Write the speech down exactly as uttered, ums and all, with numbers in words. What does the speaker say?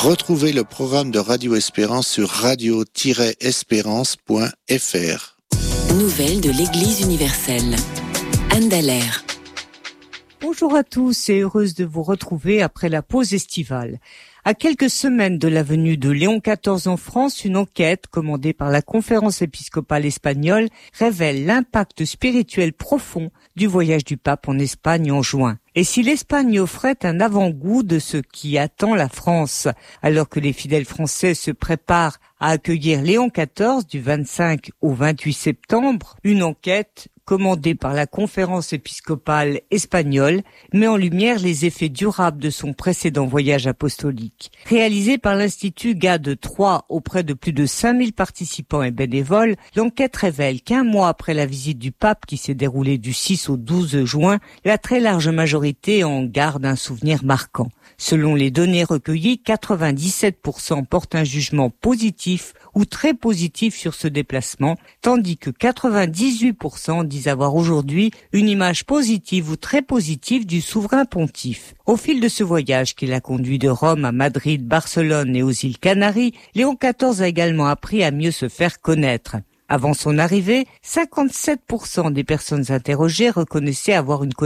Retrouvez le programme de Radio Espérance sur radio tiret espérance point f r. Nouvelles de l'Église universelle. Anne Dallaire. Bonjour à tous et heureuse de vous retrouver après la pause estivale. À quelques semaines de la venue de Léon quatorze en France, une enquête commandée par la Conférence épiscopale espagnole révèle l'impact spirituel profond du voyage du pape en Espagne en juin. Et si l'Espagne offrait un avant-goût de ce qui attend la France, alors que les fidèles français se préparent à accueillir Léon quatorze du vingt-cinq au vingt-huit septembre, une enquête commandée par la Conférence épiscopale espagnole met en lumière les effets durables de son précédent voyage apostolique. Réalisée par l'Institut Gade trois auprès de plus de cinq mille participants et bénévoles, l'enquête révèle qu'un mois après la visite du pape qui s'est déroulée du six au douze juin, la très large majorité en garde un souvenir marquant. Selon les données recueillies, quatre-vingt-dix-sept pour cent portent un jugement positif ou très positif sur ce déplacement, tandis que quatre-vingt-dix-huit pour cent disent avoir aujourd'hui une image positive ou très positive du souverain pontife. Au fil de ce voyage qui l'a conduit de Rome à Madrid, Barcelone et aux îles Canaries, Léon quatorze a également appris à mieux se faire connaître. Avant son arrivée, cinquante-sept pour cent des personnes interrogées reconnaissaient avoir une connaissance